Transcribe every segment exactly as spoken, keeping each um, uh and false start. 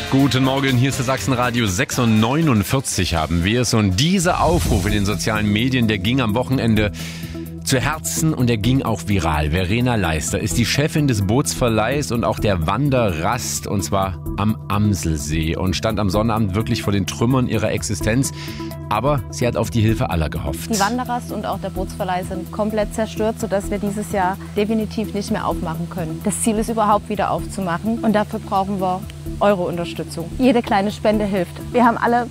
Guten Morgen, hier ist das Sachsenradio. sechs Uhr neunundvierzig haben wir es. Und dieser Aufruf in den sozialen Medien, der ging am Wochenende zu Herzen und der ging auch viral. Verena Leister ist die Chefin des Bootsverleihs und auch der Wanderrast, und zwar am Amselsee, und stand am Sonnabend wirklich vor den Trümmern ihrer Existenz. Aber sie hat auf die Hilfe aller gehofft. Die Wanderrast und auch der Bootsverleih sind komplett zerstört, sodass wir dieses Jahr definitiv nicht mehr aufmachen können. Das Ziel ist überhaupt wieder aufzumachen und dafür brauchen wir eure Unterstützung. Jede kleine Spende hilft. Wir haben alle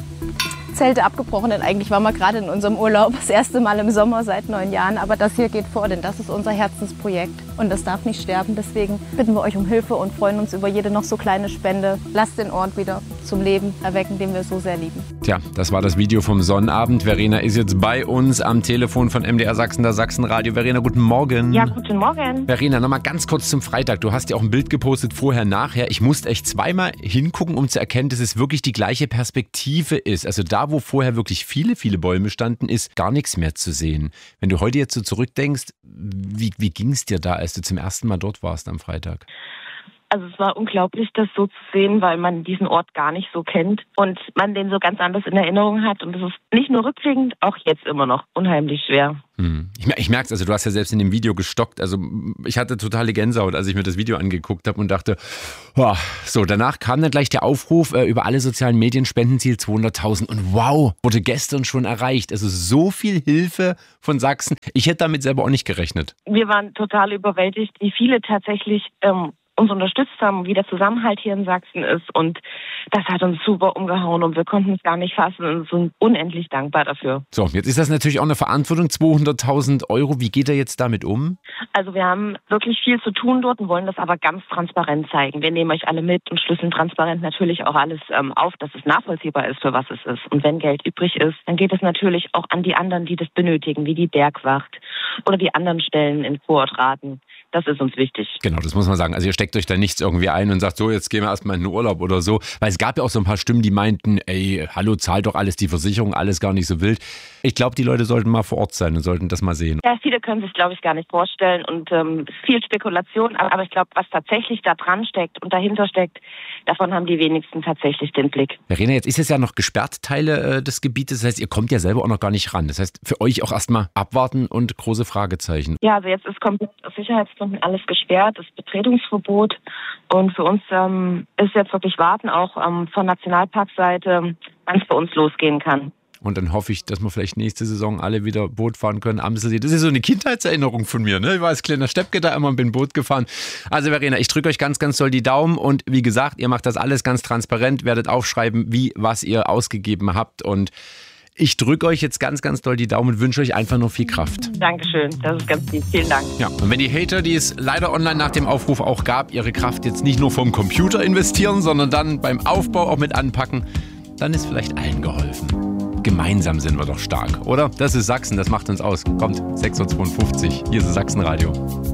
Zelte abgebrochen, denn eigentlich waren wir gerade in unserem Urlaub, das erste Mal im Sommer seit neun Jahren. Aber das hier geht vor, denn das ist unser Herzensprojekt und das darf nicht sterben. Deswegen bitten wir euch um Hilfe und freuen uns über jede noch so kleine Spende. Lasst den Ort wieder zum Leben erwecken, den wir so sehr lieben. Tja, das war das Video vom Sonnabend. Verena ist jetzt bei uns am Telefon von M D R Sachsen, das Sachsenradio. Verena, guten Morgen. Ja, guten Morgen. Verena, nochmal ganz kurz zum Freitag. Du hast ja auch ein Bild gepostet, vorher, nachher. Ich musste echt zweimal hingucken, um zu erkennen, dass es wirklich die gleiche Perspektive ist. Also da, wo vorher wirklich viele, viele Bäume standen, ist gar nichts mehr zu sehen. Wenn du heute jetzt so zurückdenkst, wie, wie ging es dir da, als du zum ersten Mal dort warst am Freitag? Also es war unglaublich, das so zu sehen, weil man diesen Ort gar nicht so kennt und man den so ganz anders in Erinnerung hat. Und es ist nicht nur rückblickend, auch jetzt immer noch unheimlich schwer. Hm. Ich, ich merke es, also du hast ja selbst in dem Video gestockt. Also ich hatte totale Gänsehaut, als ich mir das Video angeguckt habe und dachte, oh, so, danach kam dann gleich der Aufruf äh, über alle sozialen Medien, Spendenziel zweihunderttausend. Und wow, wurde gestern schon erreicht. Also so viel Hilfe von Sachsen. Ich hätte damit selber auch nicht gerechnet. Wir waren total überwältigt, wie viele tatsächlich ähm, uns unterstützt haben, wie der Zusammenhalt hier in Sachsen ist, und das hat uns super umgehauen und wir konnten es gar nicht fassen und sind unendlich dankbar dafür. So, jetzt ist das natürlich auch eine Verantwortung, zweihunderttausend Euro. Wie geht er jetzt damit um? Also wir haben wirklich viel zu tun dort und wollen das aber ganz transparent zeigen. Wir nehmen euch alle mit und schlüsseln transparent natürlich auch alles ähm, auf, dass es nachvollziehbar ist, für was es ist. Und wenn Geld übrig ist, dann geht es natürlich auch an die anderen, die das benötigen, wie die Bergwacht oder die anderen Stellen in Vorortraten. Das ist uns wichtig. Genau, das muss man sagen. Also ihr steckt euch da nichts irgendwie ein und sagt, so, jetzt gehen wir erstmal in den Urlaub oder so. Weil es gab ja auch so ein paar Stimmen, die meinten, ey, hallo, zahlt doch alles die Versicherung, alles gar nicht so wild. Ich glaube, die Leute sollten mal vor Ort sein und sollten das mal sehen. Ja, viele können sich, glaube ich, gar nicht vorstellen und ähm, viel Spekulation. Aber ich glaube, was tatsächlich da dran steckt und dahinter steckt, davon haben die wenigsten tatsächlich den Blick. Verena, jetzt ist es ja noch gesperrt, Teile äh, des Gebietes. Das heißt, ihr kommt ja selber auch noch gar nicht ran. Das heißt, für euch auch erstmal abwarten und große Fragezeichen. Ja, also jetzt ist komplett aus Sicherheitsgründen alles gesperrt, das Betretungsverbot. Und für uns ähm, ist jetzt wirklich warten, auch ähm, von Nationalparkseite, wann es bei uns losgehen kann. Und dann hoffe ich, dass wir vielleicht nächste Saison alle wieder Boot fahren können. Amselsee, das ist so eine Kindheitserinnerung von mir. Ne? Ich war als kleiner Steppke da immer und bin Boot gefahren. Also Verena, ich drücke euch ganz, ganz doll die Daumen. Und wie gesagt, ihr macht das alles ganz transparent, werdet aufschreiben, wie, was ihr ausgegeben habt. Und ich drücke euch jetzt ganz, ganz doll die Daumen und wünsche euch einfach nur viel Kraft. Dankeschön, das ist ganz lieb. Vielen Dank. Ja, und wenn die Hater, die es leider online nach dem Aufruf auch gab, ihre Kraft jetzt nicht nur vom Computer investieren, sondern dann beim Aufbau auch mit anpacken, dann ist vielleicht allen geholfen. Gemeinsam sind wir doch stark, oder? Das ist Sachsen, das macht uns aus. Kommt, sechs Uhr zweiundfünfzig, hier ist das Sachsenradio.